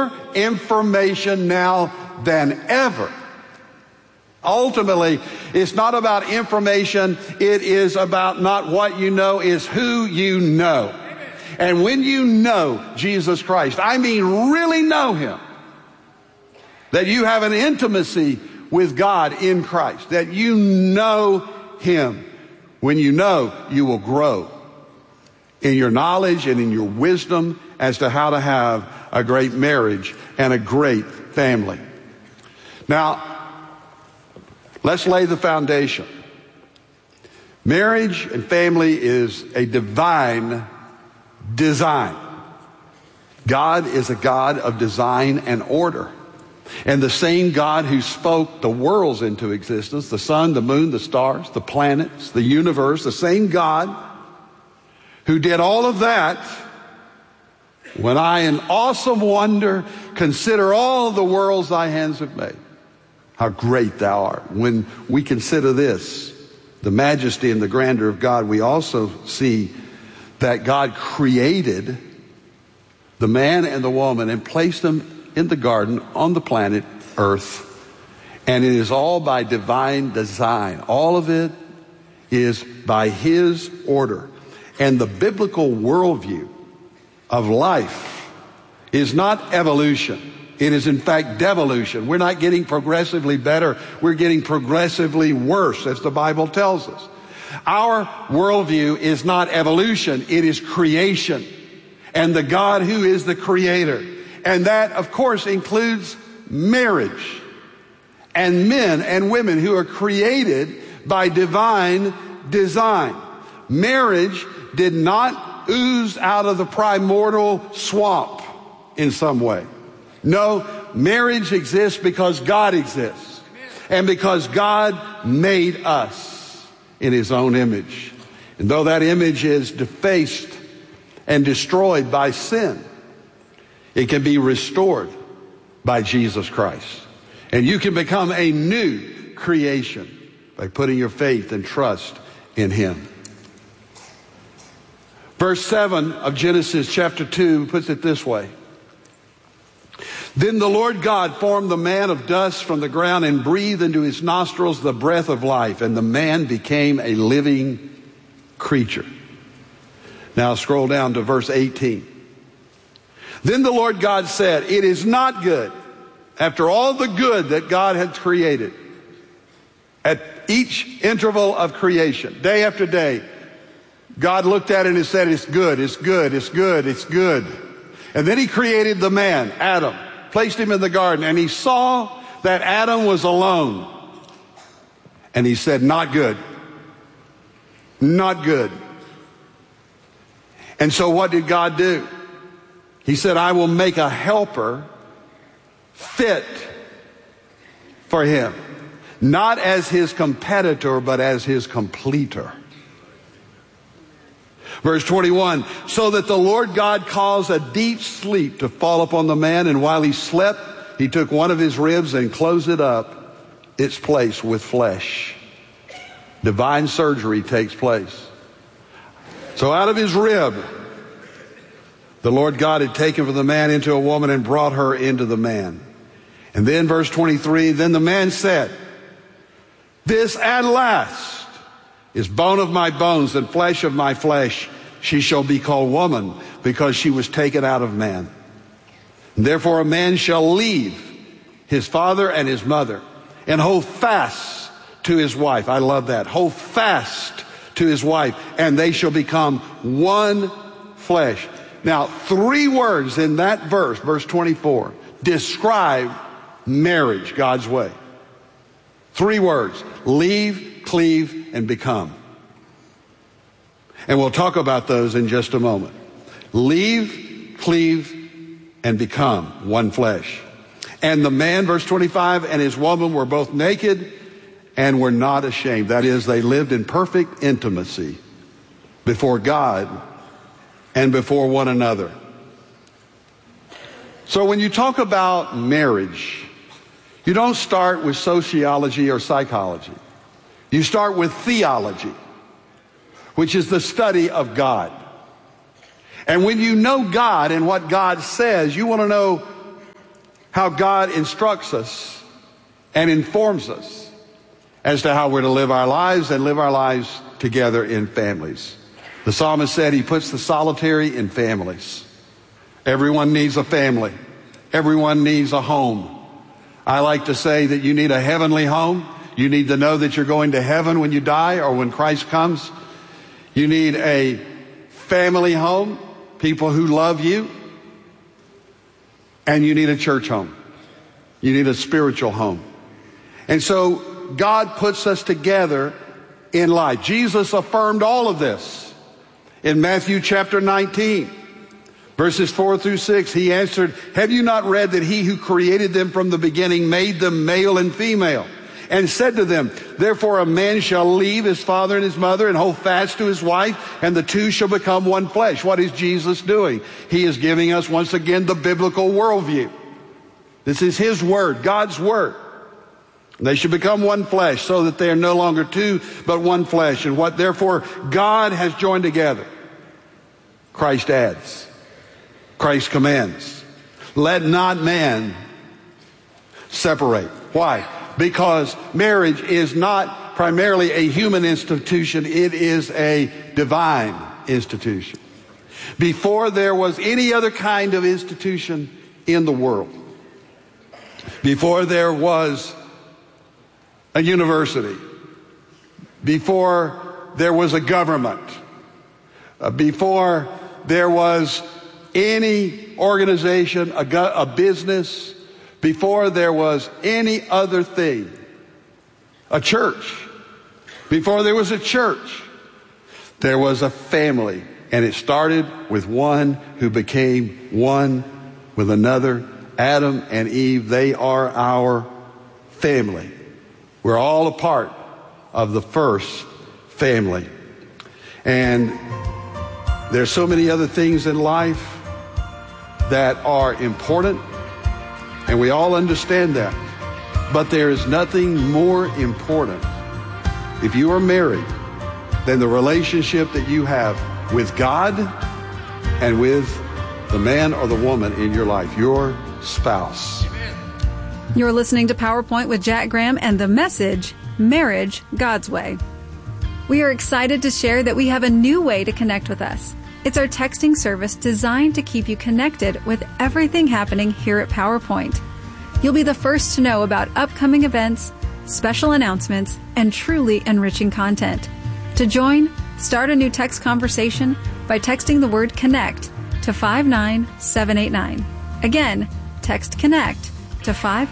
more information now than ever. Ultimately, it's not about information. It is about not what you know, it's who you know. And when you know Jesus Christ, I mean really know him, that you have an intimacy with God in Christ, that you know him. When you know, you will grow in your knowledge and in your wisdom as to how to have a great marriage and a great family. Now, let's lay the foundation. Marriage and family is a divine design. God is a God of design and order. And the same God who spoke the worlds into existence, the sun, the moon, the stars, the planets, the universe, the same God who did all of that, when I in awesome wonder consider all the worlds thy hands have made, how great thou art. When we consider this, the majesty and the grandeur of God, we also see that God created the man and the woman and placed them in the garden on the planet Earth. And it is all by divine design. All of it is by his order. And the biblical worldview of life is not evolution. It is in fact devolution. We're not getting progressively better. We're getting progressively worse, as the Bible tells us. Our worldview is not evolution. It is creation. And the God who is the creator. And that, of course, includes marriage and men and women who are created by divine design. Marriage did not ooze out of the primordial swamp in some way. No, marriage exists because God exists. And because God made us in his own image. And though that image is defaced and destroyed by sin, it can be restored by Jesus Christ. And you can become a new creation by putting your faith and trust in him. Verse 7 of Genesis chapter 2 puts it this way. Then the Lord God formed the man of dust from the ground and breathed into his nostrils the breath of life, and the man became a living creature. Now scroll down to verse 18. Then the Lord God said, it is not good, after all the good that God had created, at each interval of creation, day after day, God looked at it and said, it's good, it's good, it's good, it's good. And then he created the man, Adam, placed him in the garden, and he saw that Adam was alone. And he said, not good, not good. And so what did God do? He said, I will make a helper fit for him. Not as his competitor, but as his completer. Verse 21, so that the Lord God caused a deep sleep to fall upon the man, and while he slept, he took one of his ribs and closed it up, its place with flesh. Divine surgery takes place. So out of his rib, the Lord God had taken from the man into a woman and brought her into the man. And then verse 23, then the man said, this at last is bone of my bones and flesh of my flesh. She shall be called woman because she was taken out of man. And therefore a man shall leave his father and his mother and hold fast to his wife. I love that. Hold fast to his wife, and they shall become one flesh. Now, 3 words in that verse, verse 24, describe marriage God's way. 3 words: leave, cleave, and become. And we'll talk about those in just a moment. Leave, cleave, and become one flesh. And the man, verse 25, and his woman were both naked and were not ashamed. That is, they lived in perfect intimacy before God and before one another. So when you talk about marriage, you don't start with sociology or psychology. You start with theology, which is the study of God. And when you know God and what God says, you want to know how God instructs us and informs us as to how we're to live our lives and live our lives together in families. The psalmist said he puts the solitary in families. Everyone needs a family. Everyone needs a home. I like to say that you need a heavenly home. You need to know that you're going to heaven when you die or when Christ comes. You need a family home, people who love you. And you need a church home. You need a spiritual home. And so God puts us together in life. Jesus affirmed all of this in Matthew chapter 19, verses 4 through 6. He answered, "Have you not read that he who created them from the beginning made them male and female? And said to them, therefore a man shall leave his father and his mother and hold fast to his wife, and the two shall become one flesh." What is Jesus doing? He is giving us once again the biblical worldview. This is his word, God's word. They should become one flesh, so that they are no longer two, but one flesh. And what therefore God has joined together, Christ adds. Christ commands. Let not man separate. Why? Because marriage is not primarily a human institution. It is a divine institution. Before there was any other kind of institution in the world, before there was a university, before there was a government, before there was any organization, a business, before there was any other thing, a church, before there was a church, there was a family. And it started with one who became one with another. Adam and Eve, they are our family. We're all a part of the first family. And there's so many other things in life that are important, and we all understand that. But there is nothing more important, if you are married, than the relationship that you have with God and with the man or the woman in your life, your spouse. You're listening to PowerPoint with Jack Graham and the message, Marriage God's Way. We are excited to share that we have a new way to connect with us. It's our texting service designed to keep you connected with everything happening here at PowerPoint. You'll be the first to know about upcoming events, special announcements, and truly enriching content. To join, start a new text conversation by texting the word CONNECT to 59789. Again, text CONNECT to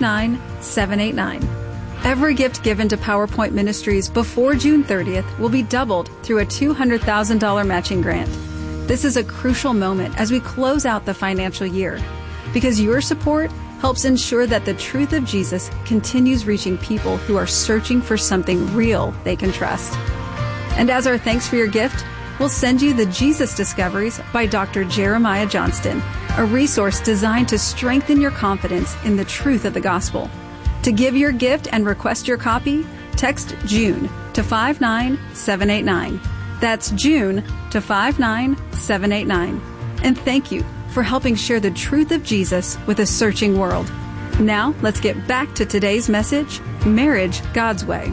59789. Every gift given to PowerPoint Ministries before June 30th will be doubled through a $200,000 matching grant. This is a crucial moment as we close out the financial year, because your support helps ensure that the truth of Jesus continues reaching people who are searching for something real they can trust. And as our thanks for your gift, we'll send you the Jesus Discoveries by Dr. Jeremiah Johnston, a resource designed to strengthen your confidence in the truth of the gospel. To give your gift and request your copy, text June to 59789. That's June to 59789. And thank you for helping share the truth of Jesus with a searching world. Now, let's get back to today's message, Marriage God's Way.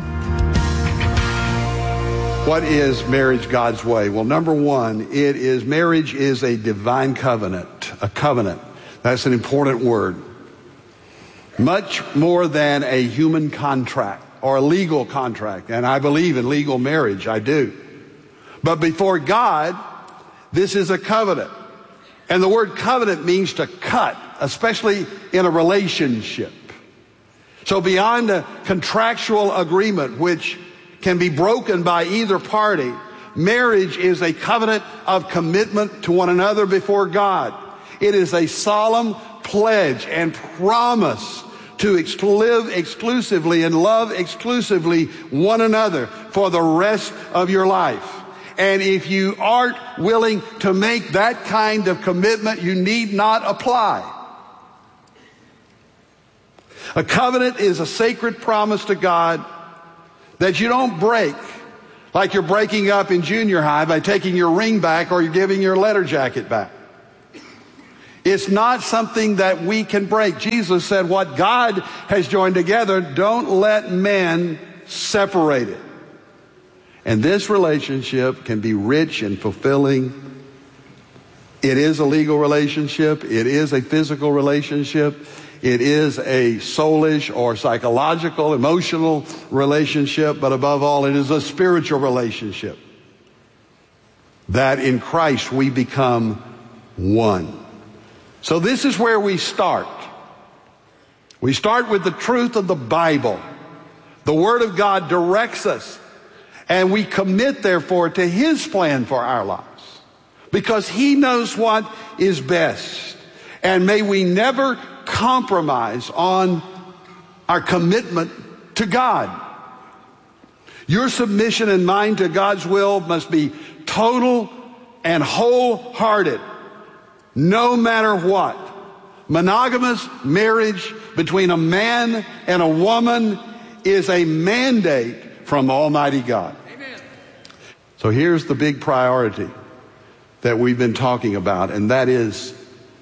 What is marriage God's way? Well, number one, marriage is a divine covenant, a covenant. That's an important word. Much more than a human contract or a legal contract. And I believe in legal marriage, I do. But before God, this is a covenant. And the word covenant means to cut, especially in a relationship. So beyond a contractual agreement, which can be broken by either party, marriage is a covenant of commitment to one another before God. It is a solemn pledge and promise to live exclusively and love exclusively one another for the rest of your life. And if you aren't willing to make that kind of commitment, you need not apply. A covenant is a sacred promise to God that you don't break, like you're breaking up in junior high by taking your ring back or you're giving your letter jacket back. It's not something that we can break. Jesus said, what God has joined together, don't let men separate it. And this relationship can be rich and fulfilling. It is a legal relationship. It is a physical relationship. It is a soulish or psychological, emotional relationship. But above all, it is a spiritual relationship. That in Christ we become one. So this is where we start. We start with the truth of the Bible. The Word of God directs us. And we commit, therefore, to His plan for our lives. Because He knows what is best. And may we never compromise on our commitment to God. Your submission and mine to God's will must be total and wholehearted, no matter what. Monogamous marriage between a man and a woman is a mandate from Almighty God. Amen. So here's the big priority that we've been talking about, and that is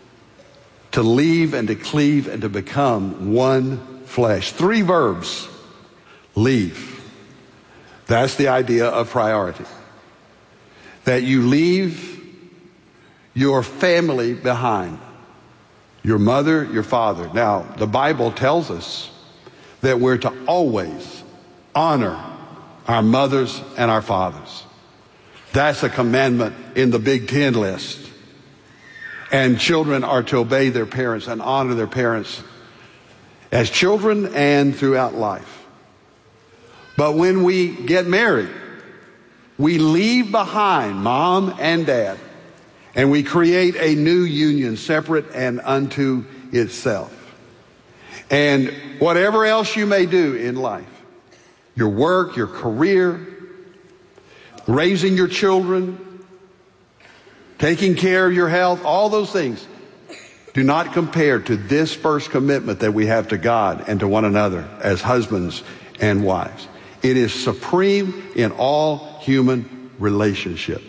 to leave and to cleave and to become one flesh. 3 verbs. Leave. That's the idea of priority. That you leave your family behind. Your mother, your father. Now, the Bible tells us that we're to always honor our mothers and our fathers. That's a commandment in the Big Ten list. And children are to obey their parents and honor their parents as children and throughout life. But when we get married, we leave behind mom and dad, and we create a new union separate and unto itself. And whatever else you may do in life, your work, your career, raising your children, taking care of your health, all those things do not compare to this first commitment that we have to God and to one another as husbands and wives. It is supreme in all human relationships.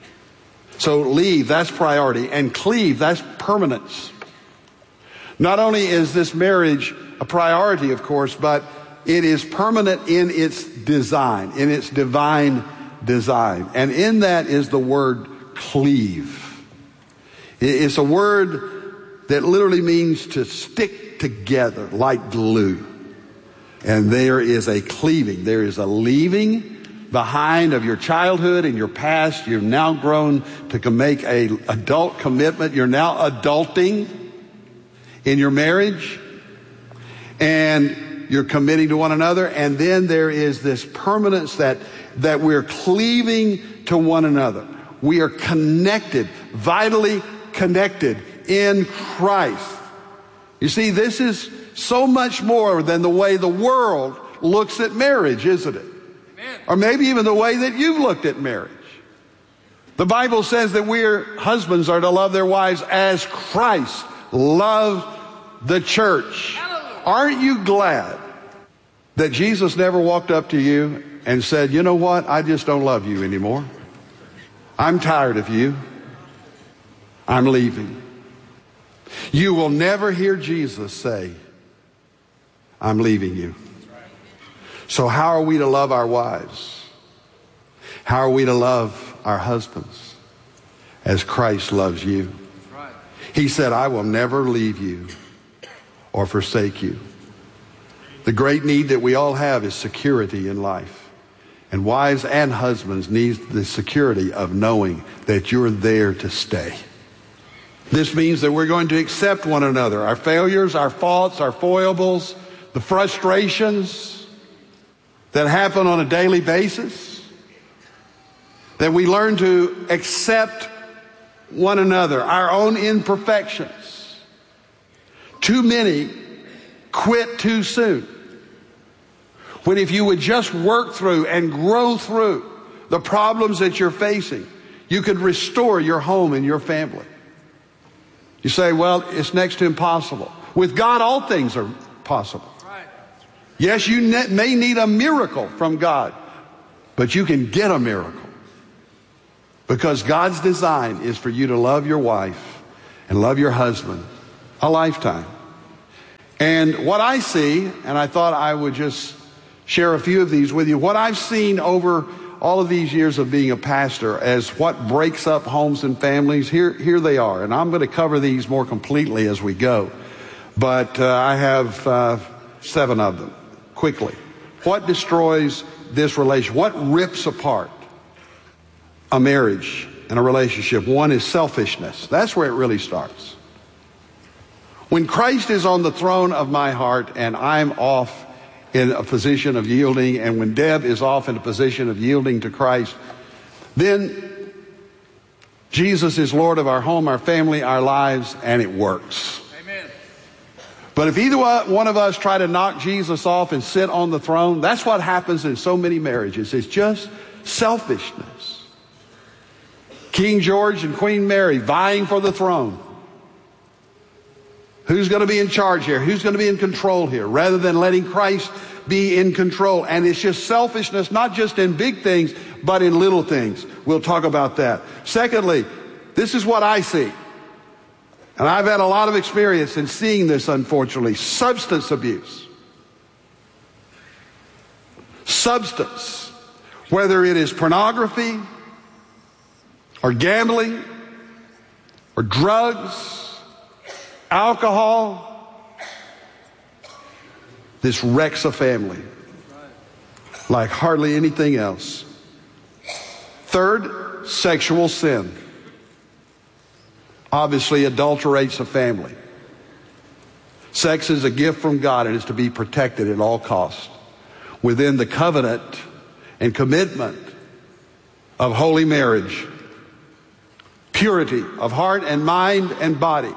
So leave, that's priority. And cleave, that's permanence. Not only is this marriage a priority, of course, but it is permanent in its design, in its divine design. And in that is the word cleave. It's a word that literally means to stick together like glue. And there is a cleaving. There is a leaving behind of your childhood and your past. You've now grown to make an adult commitment. You're now adulting in your marriage. And you're committing to one another. And then there is this permanence that we're cleaving to one another. We are connected, vitally connected in Christ. You see, this is so much more than the way the world looks at marriage, isn't it? Amen. Or maybe even the way that you've looked at marriage. The Bible says that husbands are to love their wives as Christ loved the church. Hallelujah. Aren't you glad that Jesus never walked up to you and said, you know what, I just don't love you anymore. I'm tired of you. I'm leaving. You will never hear Jesus say, I'm leaving you. So how are we to love our wives? How are we to love our husbands as Christ loves you? He said, I will never leave you or forsake you. The great need that we all have is security in life. And wives and husbands need the security of knowing that you're there to stay. This means that we're going to accept one another, our failures, our faults, our foibles, the frustrations that happen on a daily basis. That we learn to accept one another, our own imperfections. Too many quit too soon. When if you would just work through and grow through the problems that you're facing, you could restore your home and your family. You say, well, it's next to impossible. With God, all things are possible. Yes, you may need a miracle from God, but you can get a miracle. Because God's design is for you to love your wife and love your husband a lifetime. And what I see, and I thought I would just share a few of these with you, what I've seen over all of these years of being a pastor as what breaks up homes and families, here they are. And I'm going to cover these more completely as we go. But I have 7 of them, quickly. What destroys this relationship? What rips apart a marriage and a relationship? One is selfishness. That's where it really starts. When Christ is on the throne of my heart and I'm off in a position of yielding, and when Deb is off in a position of yielding to Christ, then Jesus is Lord of our home, our family, our lives, and it works. Amen. But if either one of us try to knock Jesus off and sit on the throne, that's what happens in so many marriages. It's just selfishness. King George and Queen Mary vying for the throne. Who's going to be in charge here? Who's going to be in control here? Rather than letting Christ be in control. And it's just selfishness, not just in big things, but in little things. We'll talk about that. Secondly, this is what I see. And I've had a lot of experience in seeing this, unfortunately. Substance abuse. Substance. Whether it is pornography, or gambling, or drugs, alcohol, this wrecks a family like hardly anything else. Third, sexual sin. Obviously adulterates a family. Sex is a gift from God and is to be protected at all costs within the covenant and commitment of holy marriage. Purity of heart and mind and body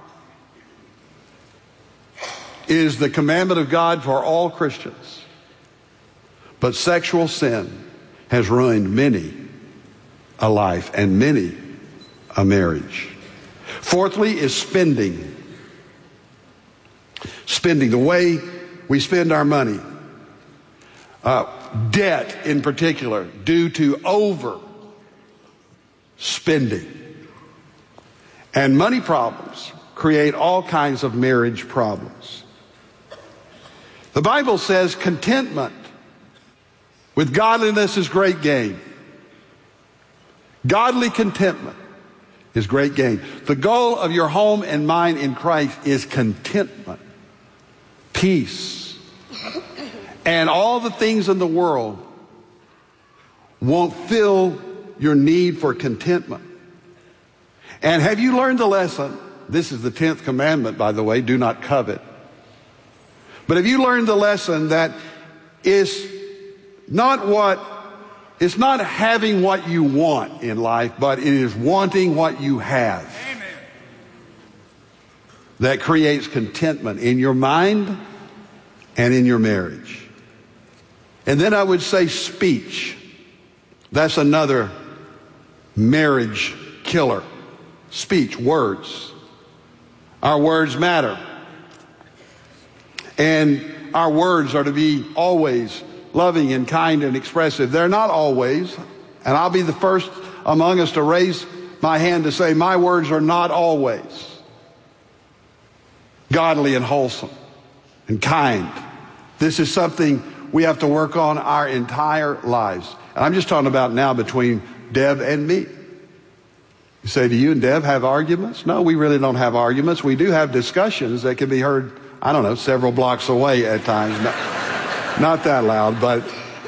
is the commandment of God for all Christians. But sexual sin has ruined many a life and many a marriage. Fourthly is spending. Spending, the way we spend our money. Debt in particular, due to overspending. And money problems create all kinds of marriage problems. The Bible says contentment with godliness is great gain. Godly contentment is great gain. The goal of your home and mine in Christ is contentment, peace. And all the things in the world won't fill your need for contentment. And have you learned the lesson? This is the 10th commandment, by the way, do not covet. But have you learned the lesson that it's not having what you want in life, but it is wanting what you have. Amen. That creates contentment in your mind and in your marriage. And then I would say speech. That's another marriage killer. Speech, words. Our words matter. And our words are to be always loving and kind and expressive. They're not always, and I'll be the first among us to raise my hand to say my words are not always godly and wholesome and kind. This is something we have to work on our entire lives. And I'm just talking about now between Deb and me. You say, do you and Deb have arguments? No, we really don't have arguments. We do have discussions that can be heard, I don't know, several blocks away at times. Not that loud, but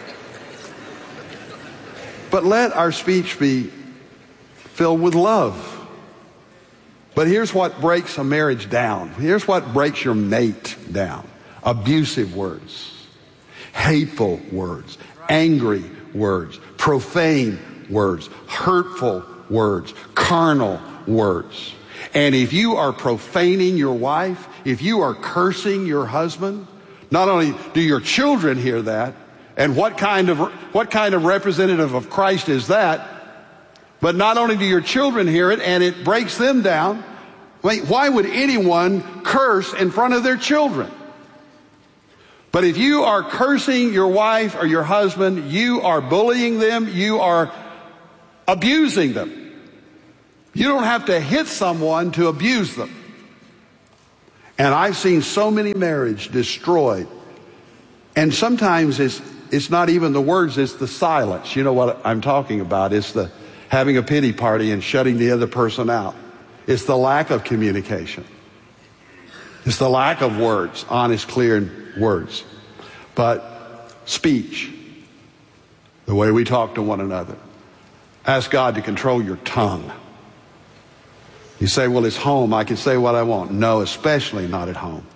let our speech be filled with love. But here's what breaks a marriage down. Here's what breaks your mate down. Abusive words, hateful words, angry words, profane words, hurtful words, carnal words. And if you are profaning your wife, if you are cursing your husband, not only do your children hear that, and what kind of representative of Christ is that, but not only do your children hear it and it breaks them down. Wait, why would anyone curse in front of their children? But if you are cursing your wife or your husband, you are bullying them, you are abusing them. You don't have to hit someone to abuse them. And I've seen so many marriages destroyed. And sometimes it's not even the words, it's the silence. You know what I'm talking about. It's the having a pity party and shutting the other person out. It's the lack of communication. It's the lack of words, honest, clear words. But speech, the way we talk to one another. Ask God to control your tongue. You say, well, it's home. I can say what I want. No, especially not at home.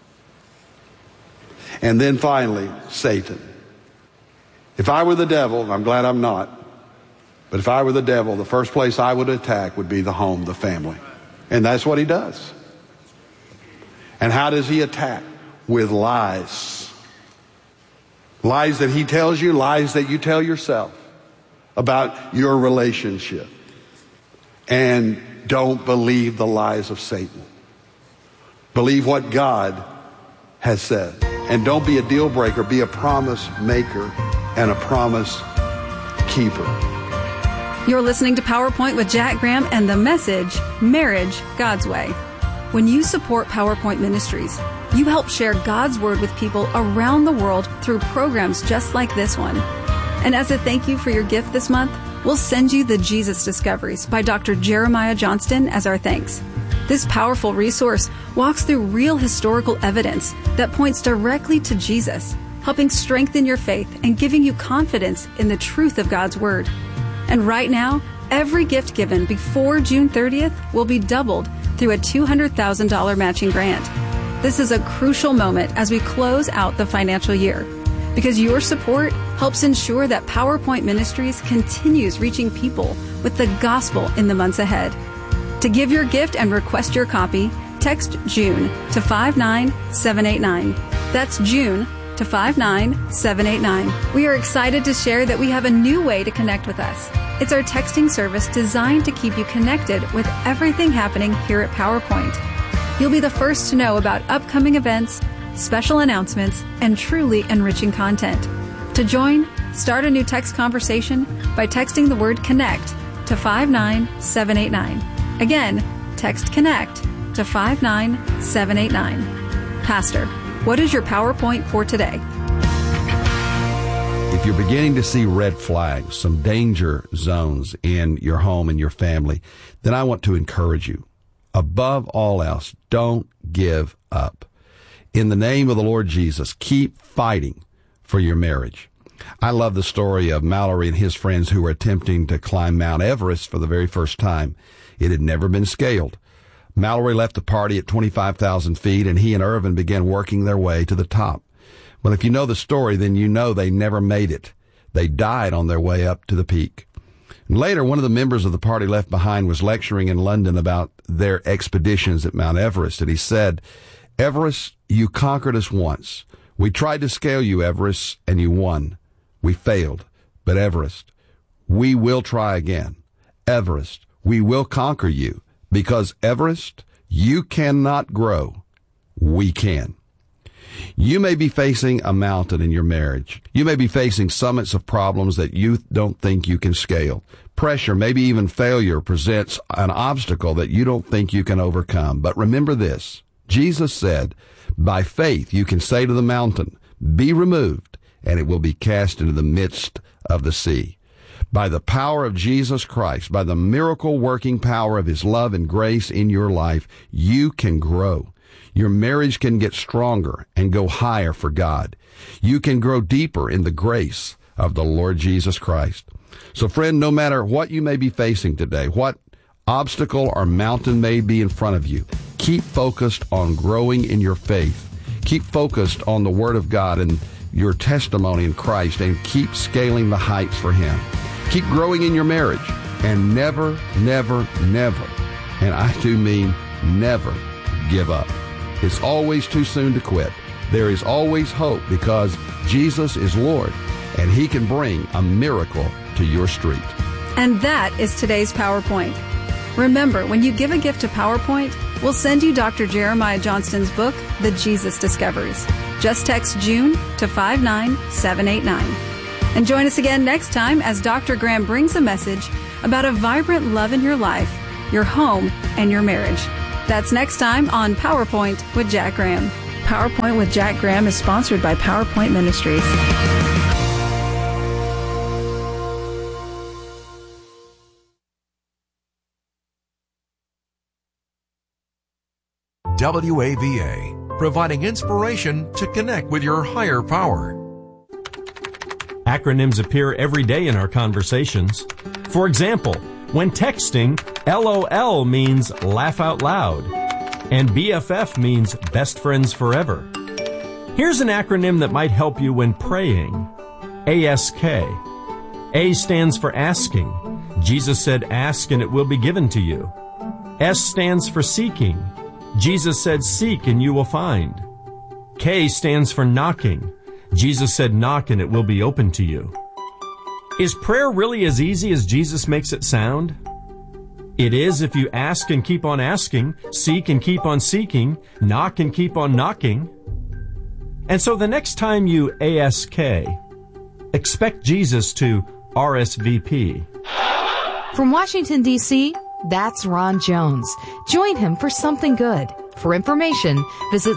And then finally, Satan. If I were the devil, and I'm glad I'm not, but if I were the devil, the first place I would attack would be the home, the family. And that's what he does. And how does he attack? With lies. Lies that he tells you, lies that you tell yourself about your relationship. And don't believe the lies of Satan. Believe what God has said. And don't be a deal breaker. Be a promise maker and a promise keeper. You're listening to PowerPoint with Jack Graham and the message, Marriage God's Way. When you support PowerPoint Ministries, you help share God's Word with people around the world through programs just like this one. And as a thank you for your gift this month, we'll send you the Jesus Discoveries by Dr. Jeremiah Johnston as our thanks. This powerful resource walks through real historical evidence that points directly to Jesus, helping strengthen your faith and giving you confidence in the truth of God's Word. And right now, every gift given before June 30th will be doubled through a $200,000 matching grant. This is a crucial moment as we close out the financial year, because your support helps ensure that PowerPoint Ministries continues reaching people with the gospel in the months ahead. To give your gift and request your copy, text June to 59789. That's June to 59789. We are excited to share that we have a new way to connect with us. It's our texting service designed to keep you connected with everything happening here at PowerPoint. You'll be the first to know about upcoming events, special announcements, and truly enriching content. To join, start a new text conversation by texting the word CONNECT to 59789. Again, text CONNECT to 59789. Pastor, what is your PowerPoint for today? If you're beginning to see red flags, some danger zones in your home and your family, then I want to encourage you. Above all else, don't give up. In the name of the Lord Jesus, keep fighting for your marriage. I love the story of Mallory and his friends who were attempting to climb Mount Everest for the very first time. It had never been scaled. Mallory left the party at 25,000 feet, and he and Irvin began working their way to the top. Well, if you know the story, then you know they never made it. They died on their way up to the peak. And later, one of the members of the party left behind was lecturing in London about their expeditions at Mount Everest, and he said, "Everest, you conquered us once. We tried to scale you, Everest, and you won. We failed. But Everest, we will try again. Everest, we will conquer you. Because Everest, you cannot grow. We can." You may be facing a mountain in your marriage. You may be facing summits of problems that you don't think you can scale. Pressure, maybe even failure, presents an obstacle that you don't think you can overcome. But remember this. Jesus said, by faith you can say to the mountain, "Be removed," and it will be cast into the midst of the sea. By the power of Jesus Christ, by the miracle working power of his love and grace in your life, you can grow. Your marriage can get stronger and go higher for God. You can grow deeper in the grace of the Lord Jesus Christ. So friend, no matter what you may be facing today, what obstacle or mountain may be in front of you, keep focused on growing in your faith. Keep focused on the Word of God and your testimony in Christ, and keep scaling the heights for him. Keep growing in your marriage, and never, never, never, and I do mean never, give up. It's always too soon to quit. There is always hope, because Jesus is Lord, and he can bring a miracle to your street. And that is today's PowerPoint. Remember, when you give a gift to PowerPoint, we'll send you Dr. Jeremiah Johnston's book, The Jesus Discoveries. Just text June to 59789. And join us again next time as Dr. Graham brings a message about a vibrant love in your life your home, and your marriage. That's next time on PowerPoint with Jack Graham. PowerPoint with Jack Graham is sponsored by PowerPoint Ministries. WAVA, providing inspiration to connect with your higher power. Acronyms appear every day in our conversations. For example, when texting, LOL means laugh out loud, and BFF means best friends forever. Here's an acronym that might help you when praying. ASK. A stands for asking. Jesus said, ask and it will be given to you. S stands for seeking. Jesus said, seek and you will find. K stands for knocking. Jesus said, knock and it will be open to you. Is prayer really as easy as Jesus makes it sound? It is if you ask and keep on asking, seek and keep on seeking, knock and keep on knocking. And so the next time you ASK, expect Jesus to RSVP. From Washington, D.C., that's Ron Jones. Join him for Something Good. For information, visit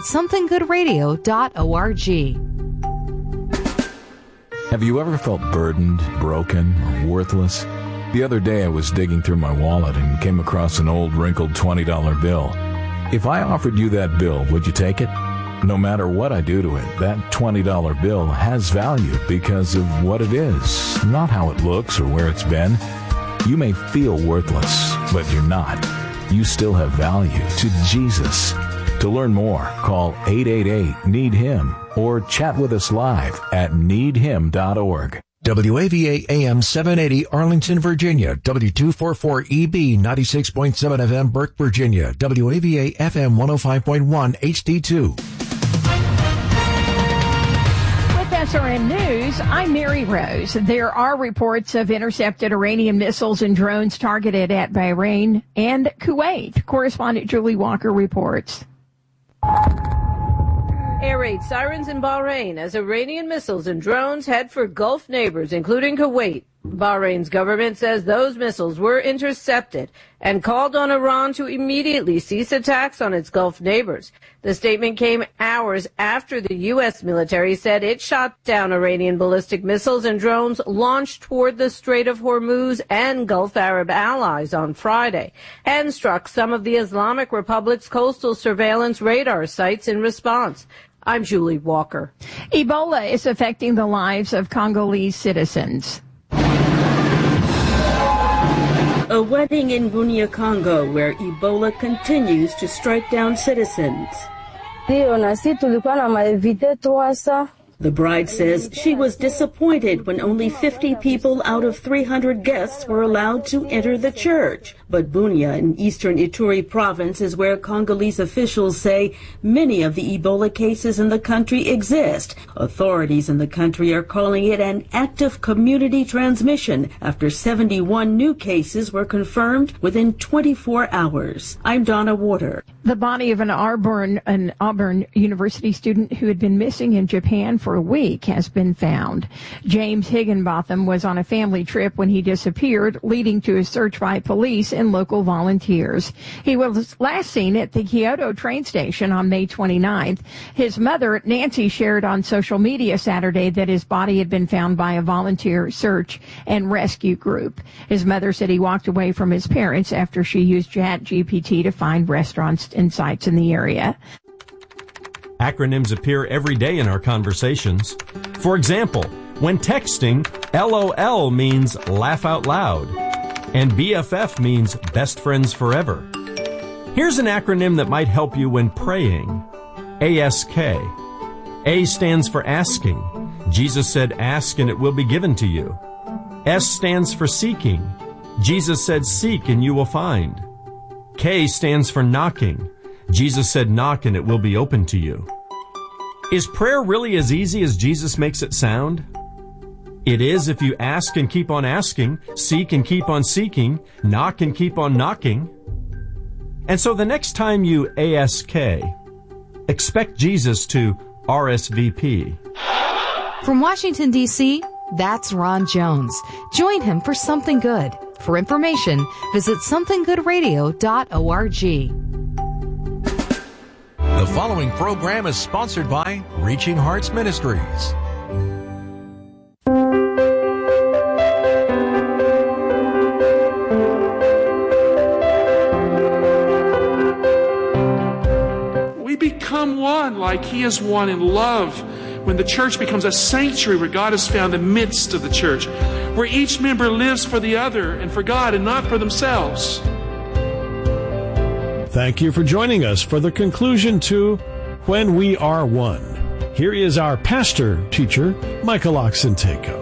somethinggoodradio.org. Have you ever felt burdened, broken, or worthless? The other day I was digging through my wallet and came across an old wrinkled $20 bill. If I offered you that bill, would you take it? No matter what I do to it, that $20 bill has value because of what it is, not how it looks or where it's been. You may feel worthless, but you're not. You still have value to Jesus. To learn more, call 888-NEED-HIM or chat with us live at needhim.org. WAVA AM 780 Arlington, Virginia. W244EB 96.7 FM Burke, Virginia. WAVA FM 105.1 HD2. SRN News, I'm Mary Rose. There are reports of intercepted Iranian missiles and drones targeted at Bahrain and Kuwait. Correspondent Julie Walker reports. Air raid sirens in Bahrain as Iranian missiles and drones head for Gulf neighbors, including Kuwait. Bahrain's government says those missiles were intercepted and called on Iran to immediately cease attacks on its Gulf neighbors. The statement came hours after the U.S. military said it shot down Iranian ballistic missiles and drones launched toward the Strait of Hormuz and Gulf Arab allies on Friday, and struck some of the Islamic Republic's coastal surveillance radar sites in response. I'm Julie Walker. Ebola is affecting the lives of Congolese citizens. A wedding in Bunia, Congo, where Ebola continues to strike down citizens. The bride says she was disappointed when only 50 people out of 300 guests were allowed to enter the church. But Bunia in eastern Ituri province is where Congolese officials say many of the Ebola cases in the country exist. Authorities in the country are calling it an active community transmission after 71 new cases were confirmed within 24 hours. I'm Donna Water. The body of an Auburn University student who had been missing in Japan for a week has been found. James Higginbotham was on a family trip when he disappeared, leading to a search by police and local volunteers. He was last seen at the Kyoto train station on May 29th. His mother, Nancy, shared on social media Saturday that his body had been found by a volunteer search and rescue group. His mother said he walked away from his parents after she used ChatGPT to find restaurants and sites in the area. Acronyms appear every day in our conversations. For example, when texting, LOL means laugh out loud, and BFF means best friends forever. Here's an acronym that might help you when praying. ASK. A stands for asking. Jesus said, ask and it will be given to you. S stands for seeking. Jesus said, seek and you will find. K stands for knocking. Jesus said, knock and it will be open to you. Is prayer really as easy as Jesus makes it sound? It is if you ask and keep on asking, seek and keep on seeking, knock and keep on knocking. And so the next time you ASK, expect Jesus to RSVP. From Washington, D.C., that's Ron Jones. Join him for Something Good. For information, visit somethinggoodradio.org. The following program is sponsored by Reaching Hearts Ministries. We become one like He is one in love when the church becomes a sanctuary where God is found in the midst of the church, where each member lives for the other and for God and not for themselves. Thank you for joining us for the conclusion to When We Are One. Here is our pastor, teacher, Michael Oxentenko.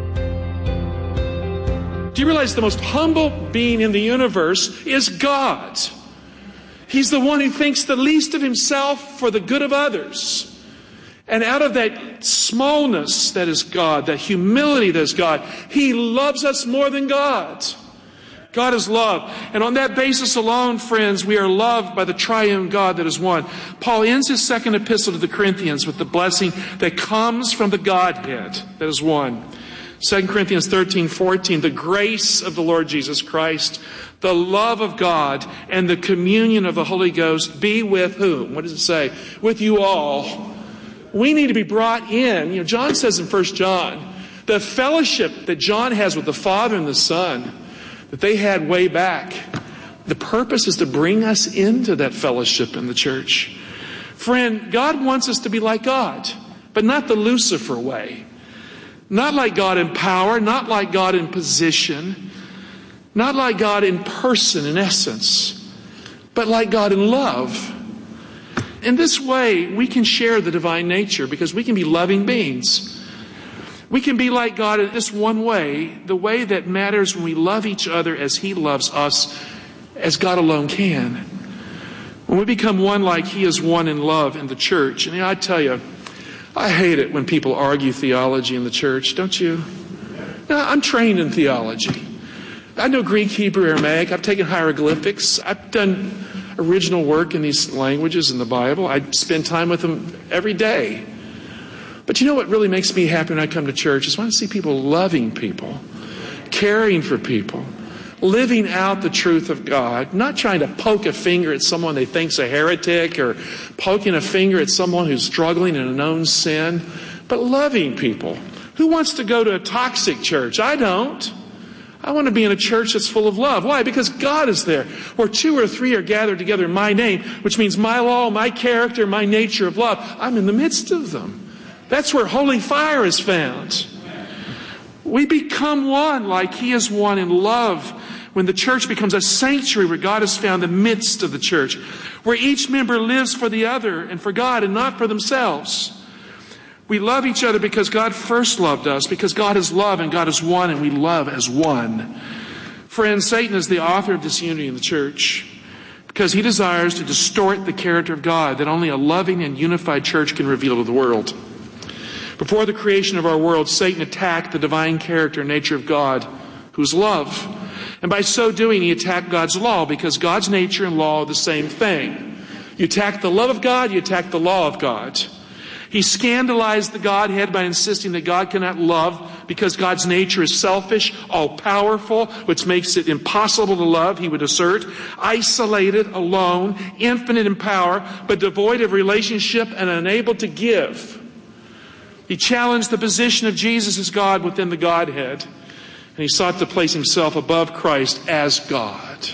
Do you realize the most humble being in the universe is God? He's the one who thinks the least of himself for the good of others. And out of that smallness that is God, that humility that is God, He loves us more than God. God is love. And on that basis alone, friends, we are loved by the triune God that is one. Paul ends his second epistle to the Corinthians with the blessing that comes from the Godhead that is one. 2 Corinthians 13:14, the grace of the Lord Jesus Christ, the love of God, and the communion of the Holy Ghost be with whom? What does it say? With you all. We need to be brought in. John says in 1 John, the fellowship that John has with the Father and the Son, that they had way back, the purpose is to bring us into that fellowship in the church. Friend, God wants us to be like God, but not the Lucifer way. Not like God in power, not like God in position, not like God in person, in essence, but like God in love. In this way, we can share the divine nature because we can be loving beings. We can be like God in this one way, the way that matters when we love each other as He loves us, as God alone can. When we become one like He is one in love in the church. And I tell you, I hate it when people argue theology in the church, don't you? Now, I'm trained in theology. I know Greek, Hebrew, Aramaic. I've taken hieroglyphics. I've done original work in these languages in the Bible. I spend time with them every day. But you know what really makes me happy when I come to church is when I see people loving people, caring for people, living out the truth of God, not trying to poke a finger at someone they think's a heretic or poking a finger at someone who's struggling in a known sin, but loving people. Who wants to go to a toxic church? I don't. I want to be in a church that's full of love. Why? Because God is there. Where 2 or 3 are gathered together in my name, which means my law, my character, my nature of love. I'm in the midst of them. That's where holy fire is found. We become one like He is one in love when the church becomes a sanctuary where God is found in the midst of the church, where each member lives for the other and for God and not for themselves. We love each other because God first loved us, because God is love and God is one and we love as one. Friends, Satan is the author of disunity in the church because he desires to distort the character of God that only a loving and unified church can reveal to the world. Before the creation of our world, Satan attacked the divine character and nature of God, who's love. And by so doing, he attacked God's law because God's nature and law are the same thing. You attack the love of God, you attack the law of God. He scandalized the Godhead by insisting that God cannot love because God's nature is selfish, all-powerful, which makes it impossible to love, he would assert, isolated, alone, infinite in power, but devoid of relationship and unable to give. He challenged the position of Jesus as God within the Godhead, and he sought to place himself above Christ as God.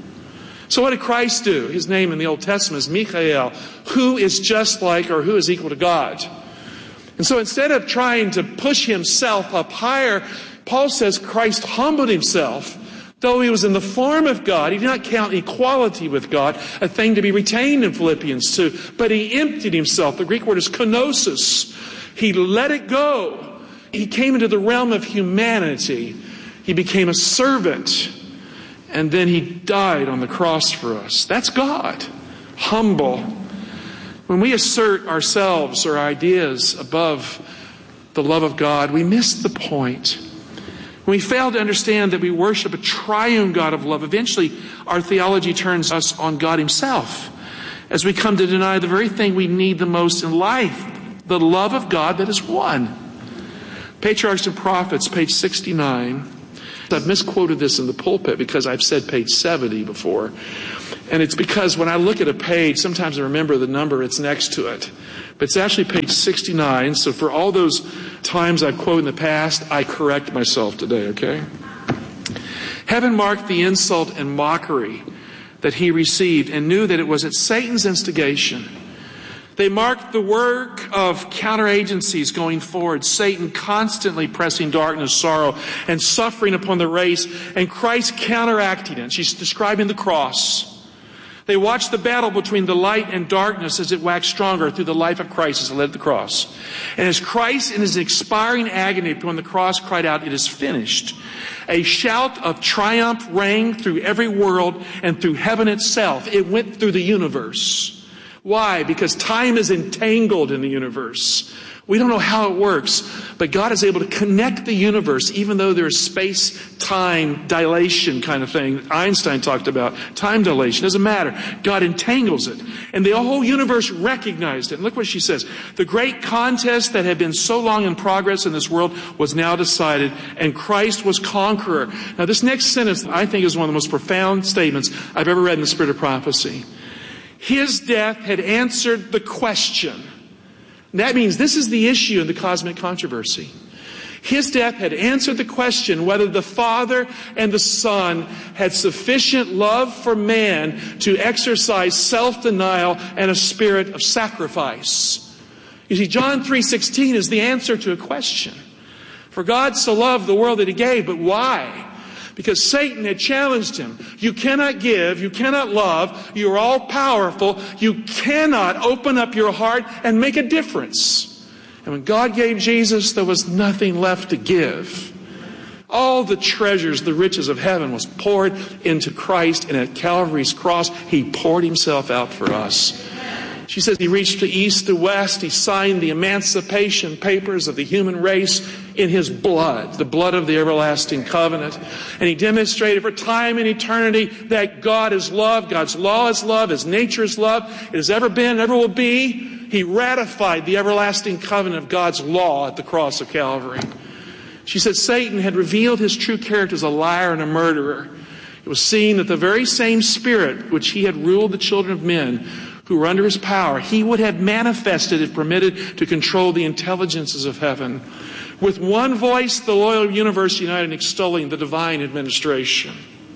So what did Christ do? His name in the Old Testament is Michael, who is just like or who is equal to God. And so instead of trying to push himself up higher, Paul says Christ humbled himself. Though he was in the form of God, he did not count equality with God a thing to be retained in Philippians 2, but he emptied himself. The Greek word is kenosis. He let it go. He came into the realm of humanity. He became a servant. And then he died on the cross for us. That's God. Humble. When we assert ourselves or ideas above the love of God, we miss the point. When we fail to understand that we worship a triune God of love, eventually our theology turns us on God himself as we come to deny the very thing we need the most in life, the love of God that is one. Patriarchs and Prophets, page 69. I've misquoted this in the pulpit because I've said page 70 before. And it's because when I look at a page, sometimes I remember the number it's next to it. But it's actually page 69. So for all those times I've quoted in the past, I correct myself today, okay? Heaven marked the insult and mockery that he received and knew that it was at Satan's instigation. They marked the work of counteragencies going forward, Satan constantly pressing darkness, sorrow, and suffering upon the race, and Christ counteracting it. She's describing the cross. They watched the battle between the light and darkness as it waxed stronger through the life of Christ as it led to the cross. And as Christ in his expiring agony upon the cross cried out, "It is finished," a shout of triumph rang through every world and through heaven itself. It went through the universe. Why? Because time is entangled in the universe. We don't know how it works, but God is able to connect the universe even though there's space-time dilation kind of thing Einstein talked about. Time dilation. Doesn't matter. God entangles it. And the whole universe recognized it. And look what she says. The great contest that had been so long in progress in this world was now decided, and Christ was conqueror. Now this next sentence I think is one of the most profound statements I've ever read in the Spirit of Prophecy. His death had answered the question. That means this is the issue in the cosmic controversy. His death had answered the question whether the Father and the Son had sufficient love for man to exercise self-denial and a spirit of sacrifice. You see, John 3:16 is the answer to a question. For God so loved the world that he gave, but why? Because Satan had challenged him. You cannot give, you cannot love, you are all powerful, you cannot open up your heart and make a difference. And when God gave Jesus, there was nothing left to give. All the treasures, the riches of heaven was poured into Christ, and at Calvary's cross, he poured himself out for us. She says he reached to east to west. He signed the emancipation papers of the human race in his blood, the blood of the everlasting covenant. And he demonstrated for time and eternity that God is love, God's law is love, his nature is love. It has ever been, never will be. He ratified the everlasting covenant of God's law at the cross of Calvary. She said Satan had revealed his true character as a liar and a murderer. It was seen that the very same spirit which he had ruled the children of men who were under his power, he would have manifested if permitted to control the intelligences of heaven. With one voice, the loyal universe united in extolling the divine administration.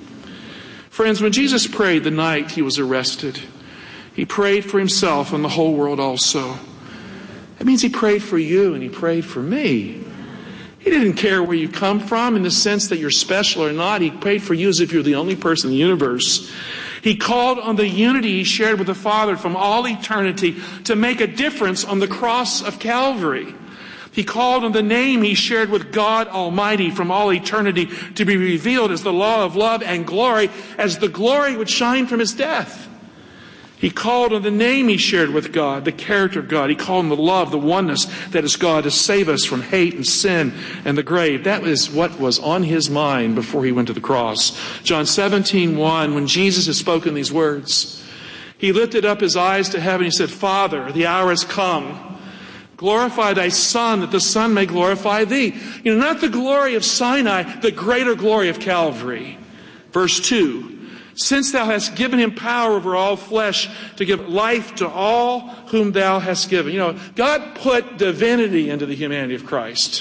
Friends, when Jesus prayed the night he was arrested, he prayed for himself and the whole world also. That means he prayed for you and he prayed for me. He didn't care where you come from in the sense that you're special or not. He prayed for you as if you're the only person in the universe. He called on the unity he shared with the Father from all eternity to make a difference on the cross of Calvary. He called on the name he shared with God Almighty from all eternity to be revealed as the law of love and glory, as the glory would shine from his death. He called on the name he shared with God, the character of God. He called on the love, the oneness that is God to save us from hate and sin and the grave. That is what was on his mind before he went to the cross. John 17:1, when Jesus had spoken these words, he lifted up his eyes to heaven. He said, Father, the hour has come. Glorify thy Son, that the Son may glorify thee. You know, not the glory of Sinai, the greater glory of Calvary. Verse 2. Since thou hast given him power over all flesh to give life to all whom thou hast given. You know, God put divinity into the humanity of Christ.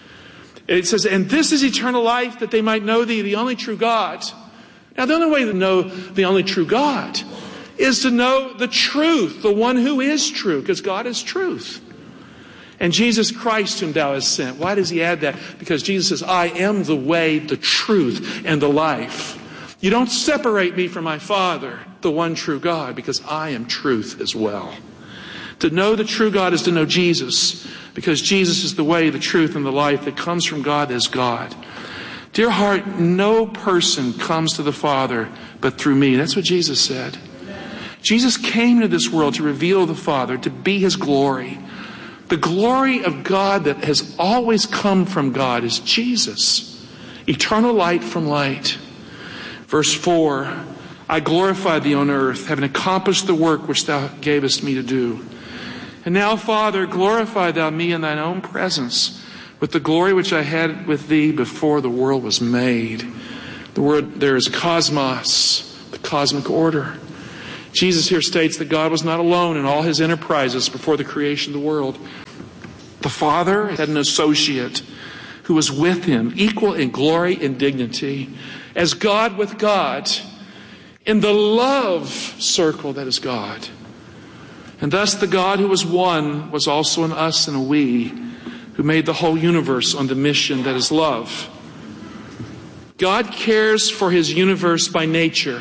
It says, and this is eternal life, that they might know thee, the only true God. Now, the only way to know the only true God is to know the truth, the one who is true, because God is truth. And Jesus Christ whom thou hast sent. Why does he add that? Because Jesus says, I am the way, the truth, and the life. You don't separate me from my Father, the one true God, because I am truth as well. To know the true God is to know Jesus, because Jesus is the way, the truth, and the life that comes from God as God. Dear heart, no person comes to the Father but through me. That's what Jesus said. Jesus came to this world to reveal the Father, to be his glory. The glory of God that has always come from God is Jesus, eternal light from light. Verse 4, I glorified thee on earth, having accomplished the work which thou gavest me to do. And now, Father, glorify thou me in thine own presence with the glory which I had with thee before the world was made. The word there is cosmos, the cosmic order. Jesus here states that God was not alone in all his enterprises before the creation of the world. The Father had an associate who was with him, equal in glory and dignity, as God with God, in the love circle that is God. And thus the God who was one was also an us and a we, who made the whole universe on the mission that is love. God cares for his universe by nature.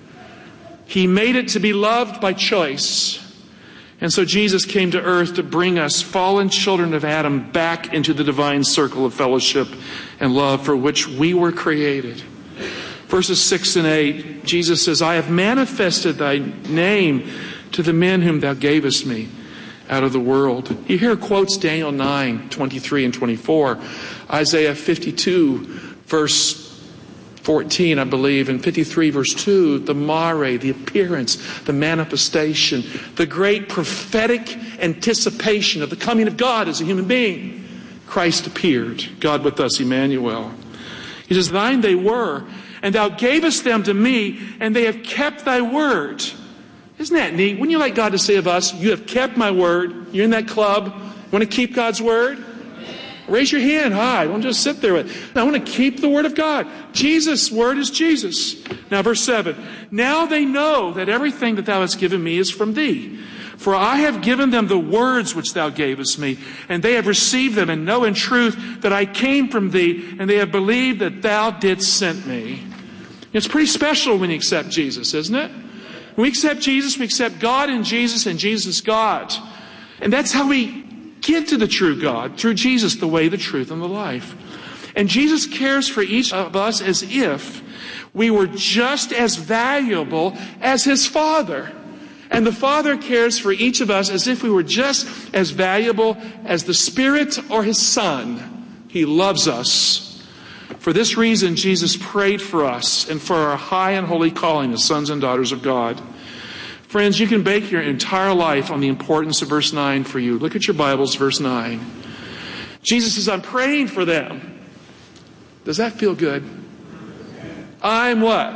He made it to be loved by choice. And so Jesus came to earth to bring us, fallen children of Adam, back into the divine circle of fellowship and love for which we were created. Verses 6 and 8, Jesus says, I have manifested thy name to the men whom thou gavest me out of the world. You hear quotes Daniel 9, 23 and 24, Isaiah 52, verse 14, I believe, and 53, verse 2, the mare, the appearance, the manifestation, the great prophetic anticipation of the coming of God as a human being. Christ appeared, God with us, Emmanuel. He says, thine they were, and thou gavest them to me, and they have kept thy word. Isn't that neat? Wouldn't you like God to say of us, you have kept my word? You're in that club. Want to keep God's word? Raise your hand high. Don't just sit there with it. I want to keep the word of God. Jesus' word is Jesus. Now verse 7. Now they know that everything that thou hast given me is from thee. For I have given them the words which thou gavest me, and they have received them, and know in truth that I came from thee, and they have believed that thou didst send me. It's pretty special when you accept Jesus, isn't it? When we accept Jesus, we accept God and Jesus God. And that's how we get to the true God, through Jesus, the way, the truth, and the life. And Jesus cares for each of us as if we were just as valuable as his Father. And the Father cares for each of us as if we were just as valuable as the Spirit or his Son. He loves us. For this reason, Jesus prayed for us and for our high and holy calling as sons and daughters of God. Friends, you can bake your entire life on the importance of verse 9 for you. Look at your Bibles, verse 9. Jesus says, I'm praying for them. Does that feel good? I'm what?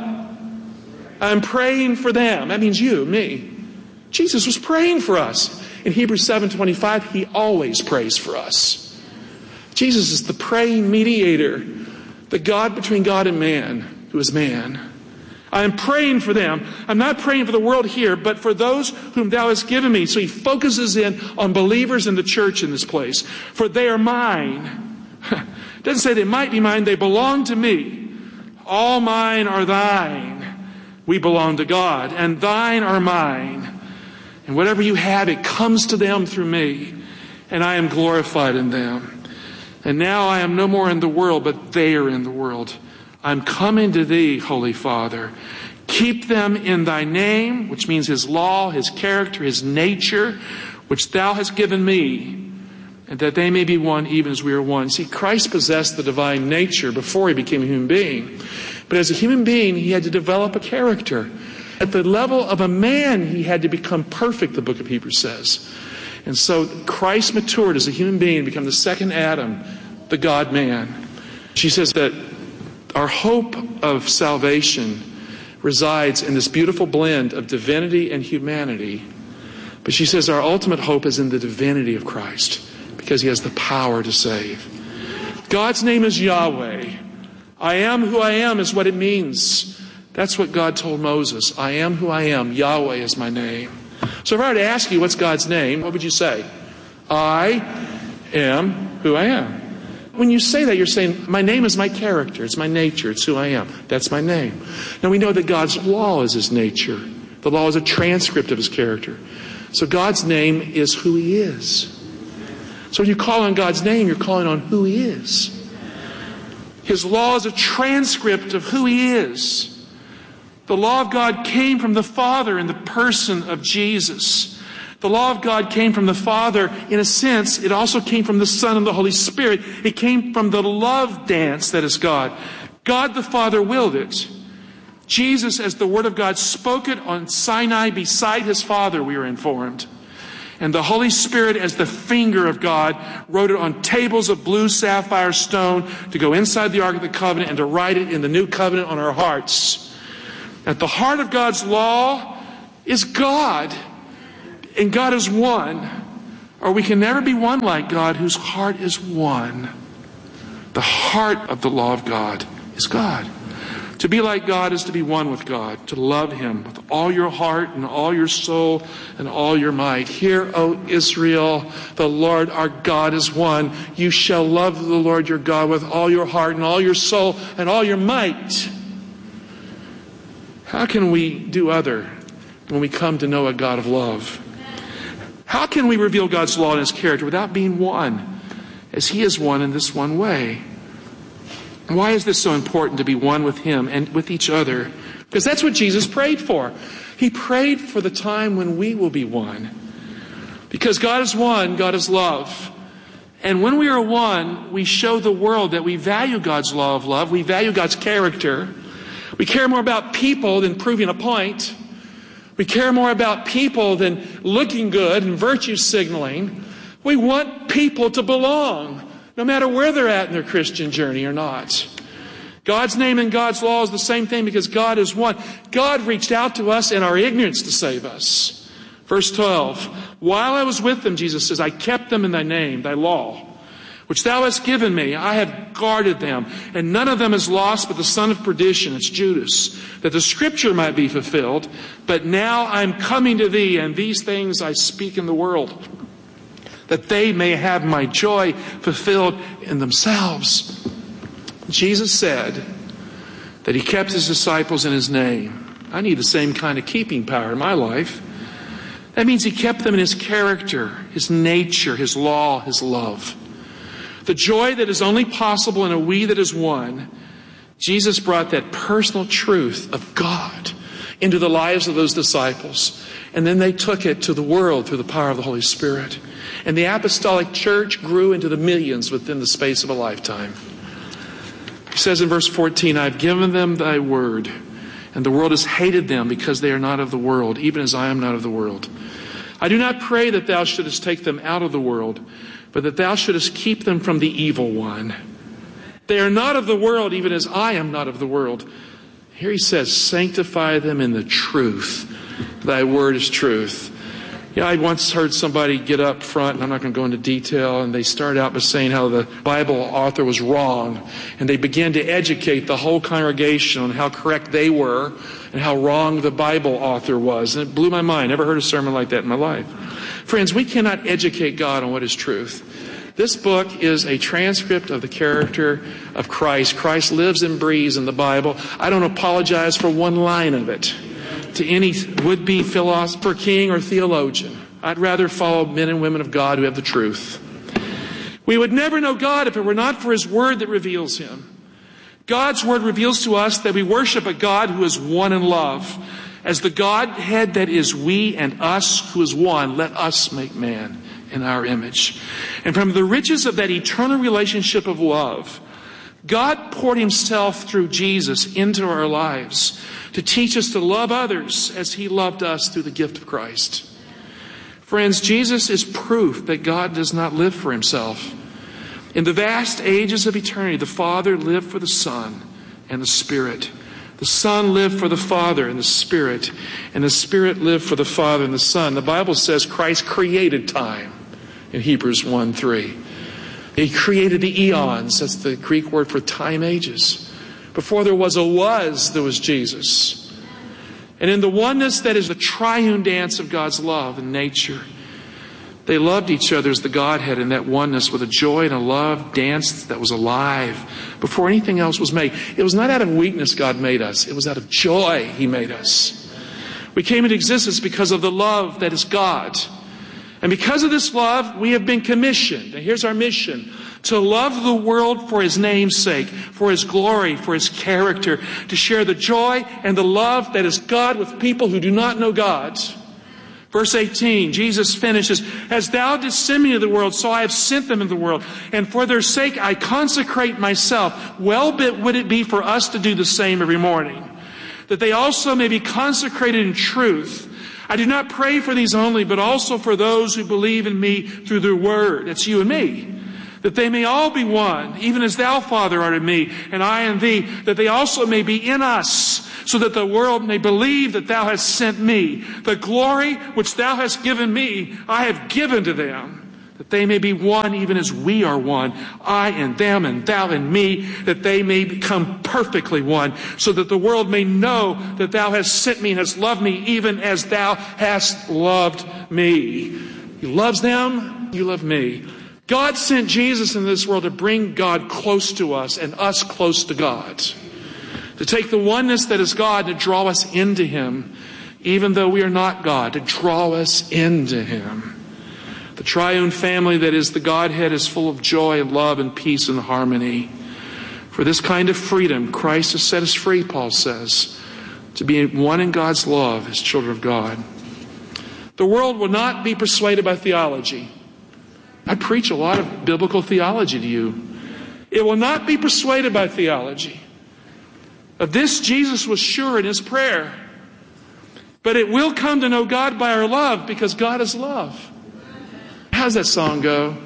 I'm praying for them. That means you, me. Jesus was praying for us. In Hebrews 7:25, he always prays for us. Jesus is the praying mediator, the God between God and man, who is man. I am praying for them. I'm not praying for the world here, but for those whom thou hast given me. So he focuses in on believers in the church in this place. For they are mine. It doesn't say they might be mine. They belong to me. All mine are thine. We belong to God. And thine are mine. And whatever you have, it comes to them through me. And I am glorified in them. And now I am no more in the world, but they are in the world. I'm coming to thee, Holy Father. Keep them in thy name, which means his law, his character, his nature, which thou hast given me, and that they may be one even as we are one. See, Christ possessed the divine nature before he became a human being. But as a human being, he had to develop a character. At the level of a man, he had to become perfect, the book of Hebrews says. And so Christ matured as a human being and became the second Adam, the God-man. She says that our hope of salvation resides in this beautiful blend of divinity and humanity. But she says our ultimate hope is in the divinity of Christ because he has the power to save. God's name is Yahweh. I am who I am is what it means. That's what God told Moses. I am who I am. Yahweh is my name. So if I were to ask you what's God's name, what would you say? I am who I am. When you say that, you're saying, my name is my character. It's my nature. It's who I am. That's my name. Now we know that God's law is his nature. The law is a transcript of his character. So God's name is who he is. So when you call on God's name, you're calling on who he is. His law is a transcript of who he is. The law of God came from the Father in the person of Jesus. The law of God came from the Father. In a sense, it also came from the Son and the Holy Spirit. It came from the love dance that is God. God the Father willed it. Jesus, as the Word of God, spoke it on Sinai beside his Father, we are informed. And the Holy Spirit, as the finger of God, wrote it on tables of blue sapphire stone to go inside the Ark of the Covenant and to write it in the new covenant on our hearts. At the heart of God's law is God. And God is one. Or we can never be one like God, whose heart is one. The heart of the law of God is God. To be like God is to be one with God, to love Him with all your heart and all your soul and all your might. Hear, O Israel, the Lord our God is one. You shall love the Lord your God with all your heart and all your soul and all your might. How can we do other when we come to know a God of love? How can we reveal God's law and His character without being one, as He is one in this one way? Why is this so important, to be one with Him and with each other? Because that's what Jesus prayed for. He prayed for the time when we will be one. Because God is one, God is love. And when we are one, we show the world that we value God's law of love. We value God's character. We care more about people than proving a point. We care more about people than looking good and virtue signaling. We want people to belong, no matter where they're at in their Christian journey or not. God's name and God's law is the same thing because God is one. God reached out to us in our ignorance to save us. Verse 12, while I was with them, Jesus says, I kept them in thy name, thy law, which thou hast given me. I have guarded them, and none of them is lost but the son of perdition, it's Judas, that the scripture might be fulfilled. But now I'm coming to thee, and these things I speak in the world, that they may have my joy fulfilled in themselves. Jesus said that He kept His disciples in His name. I need the same kind of keeping power in my life. That means He kept them in His character, His nature, His law, His love. The joy that is only possible in a we that is one. Jesus brought that personal truth of God into the lives of those disciples. And then they took it to the world through the power of the Holy Spirit. And the apostolic church grew into the millions within the space of a lifetime. He says in verse 14, I have given them thy word, and the world has hated them because they are not of the world, even as I am not of the world. I do not pray that thou shouldest take them out of the world, but that thou shouldest keep them from the evil one. They are not of the world, even as I am not of the world. Here he says, sanctify them in the truth. Thy word is truth. Yeah, I once heard somebody get up front, and I'm not going to go into detail, and they start out by saying how the Bible author was wrong. And they began to educate the whole congregation on how correct they were and how wrong the Bible author was. And it blew my mind. Never heard a sermon like that in my life. Friends, we cannot educate God on what is truth. This book is a transcript of the character of Christ. Christ lives and breathes in the Bible. I don't apologize for one line of it to any would-be philosopher, king, or theologian. I'd rather follow men and women of God who have the truth. We would never know God if it were not for His Word that reveals Him. God's Word reveals to us that we worship a God who is one in love. As the Godhead that is we and us who is one, let us make man in our image. And from the riches of that eternal relationship of love, God poured Himself through Jesus into our lives to teach us to love others as He loved us through the gift of Christ. Friends, Jesus is proof that God does not live for Himself. In the vast ages of eternity, the Father lived for the Son and the Spirit. The Son lived for the Father and the Spirit, and the Spirit lived for the Father and the Son. The Bible says Christ created time in Hebrews 1:3. He created the eons. That's the Greek word for time ages. Before there was Jesus. And in the oneness that is the triune dance of God's love and nature, they loved each other as the Godhead in that oneness with a joy and a love dance that was alive before anything else was made. It was not out of weakness God made us. It was out of joy He made us. We came into existence because of the love that is God. And because of this love, we have been commissioned. And here's our mission: to love the world for His name's sake, for His glory, for His character, to share the joy and the love that is God with people who do not know God. Verse 18, Jesus finishes, as thou didst send me to the world, so I have sent them into the world. And for their sake I consecrate myself. Well would it be for us to do the same every morning, that they also may be consecrated in truth. I do not pray for these only, but also for those who believe in me through their word. It's you and me. That they may all be one, even as thou, Father, art in me, and I in thee, that they also may be in us, so that the world may believe that thou hast sent me. The glory which thou hast given me, I have given to them, that they may be one even as we are one, I and them and thou and me, that they may become perfectly one, so that the world may know that thou hast sent me and hast loved me even as thou hast loved me. He loves them, you love me. God sent Jesus into this world to bring God close to us and us close to God. To take the oneness that is God, to draw us into Him, even though we are not God, to draw us into Him. The triune family that is the Godhead is full of joy and love and peace and harmony. For this kind of freedom, Christ has set us free, Paul says, to be one in God's love as children of God. The world will not be persuaded by theology. I preach a lot of biblical theology to you. It will not be persuaded by theology. Of this, Jesus was sure in His prayer. But it will come to know God by our love, because God is love. How does that song go?